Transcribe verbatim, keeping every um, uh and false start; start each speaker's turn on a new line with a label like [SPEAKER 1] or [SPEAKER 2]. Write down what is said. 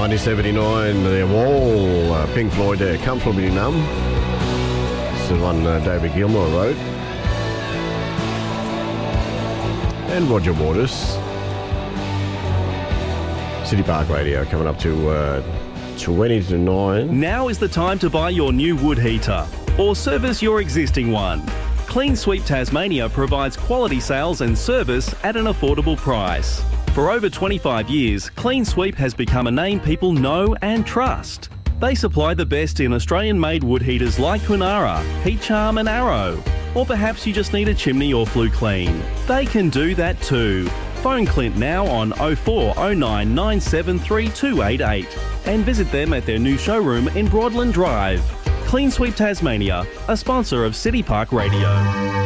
[SPEAKER 1] nineteen seventy-nine, The Wall, uh, Pink Floyd there, Comfortably Numb. This is one uh, David Gilmour wrote. And Roger Waters. City Park Radio coming up to uh, twenty to nine.
[SPEAKER 2] Now is the time to buy your new wood heater or service your existing one. Clean Sweep Tasmania provides quality sales and service at an affordable price. For over twenty-five years, Clean Sweep has become a name people know and trust. They supply the best in Australian-made wood heaters like Kunara, Heat Charm and Arrow. Or perhaps you just need a chimney or flue clean. They can do that too. Phone Clint now on oh four oh nine nine seven three two eight eight and visit them at their new showroom in Broadland Drive. Clean Sweep Tasmania, a sponsor of City Park Radio.